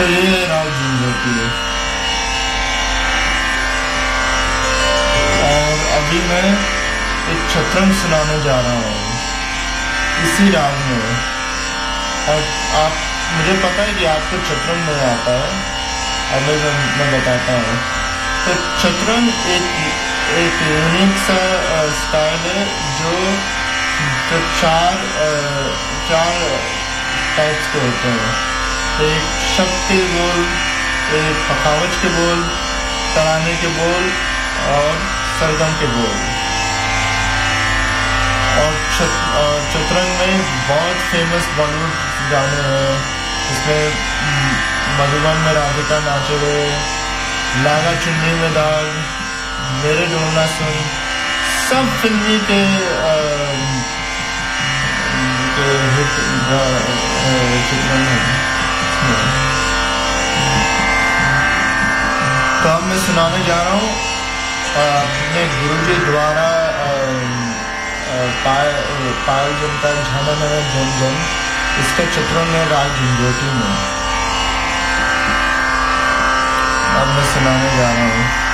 तो ये है राग झुंझुनू। और अभी मैं एक शतरंग सुनाने जा रहा हूँ इसी राग में। और आप, मुझे पता है कि आपको शतरंग नहीं आता है, अब मैं बताता हूँ। तो शतरंग एक यूनिक सा स्टाइल है जो चार टाइप्स के होते हैं। एक शब्द के बोल, एक पखावज के बोल, तराने के बोल और सरगम के बोल। और शतरंग में बहुत फेमस बॉलीवुड गाने हैं, इसमें मधुबन में राधिका नाचे रे, लागा चुन्नी में दाग, मेरे ढूंढना सुन, सब फिल्मी के हिट शतरंग है। तो अब मैं सुनाने जा रहा हूँ अपने गुरुजी द्वारा पायल जनता झनन जन जन, इसका शतरंग है राग झुंझुनू में। अब मैं सुनाने जा रहा हूँ।